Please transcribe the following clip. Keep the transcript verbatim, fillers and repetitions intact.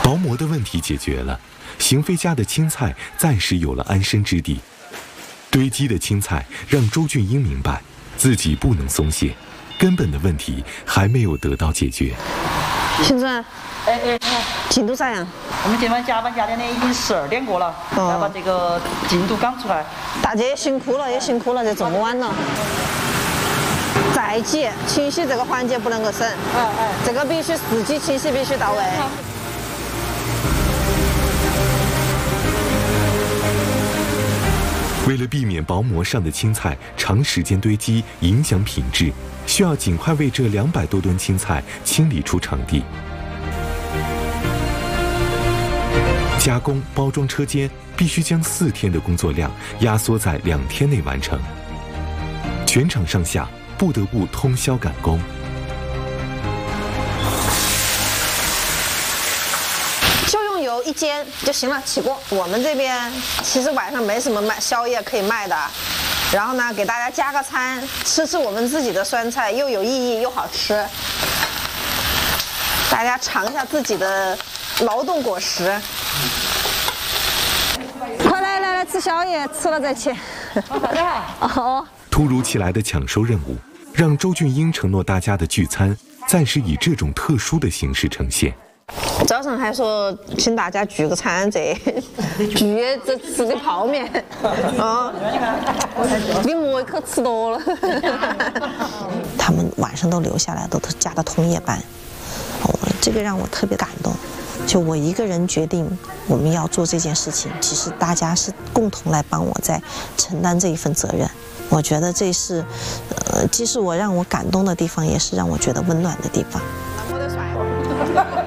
薄膜的问题解决了，邢飞家的青菜暂时有了安身之地。堆积的青菜让周俊英明白，自己不能松懈，根本的问题还没有得到解决。 邢主任， 哎哎， 进度咋样？ 我们今晚加班加点的已经十二点过了， 哦、 要把这个进度赶出来。 大姐也辛苦了，也辛苦了，这这么晚了。再挤，清洗这个环节不能够省。哎哎，这个必须四级清洗必须到位。 为了避免薄膜上的青菜长时间堆积影响品质，需要尽快为这两百多吨青菜清理出场地。加工包装车间必须将四天的工作量压缩在两天内完成，全场上下不得不通宵赶工。 就用油一煎就行了，起锅。我们这边其实晚上没什么卖宵夜可以卖的，然后呢，给大家加个餐，吃吃我们自己的酸菜，又有意义又好吃，大家尝一下自己的劳动果实。快来来来吃宵夜，吃了再去。 好的。 哦。 突如其来的抢收任务，让周俊英承诺大家的聚餐暂时以这种特殊的形式呈现。 早上还说请大家聚个餐，这聚这吃的泡面，啊，你莫一口吃多了。他们晚上都留下来，都加的通夜班，哦，这个让我特别感动。就我一个人决定我们要做这件事情，其实大家是共同来帮我在承担这一份责任。我觉得这是，呃，既是我让我感动的地方，也是让我觉得温暖的地方。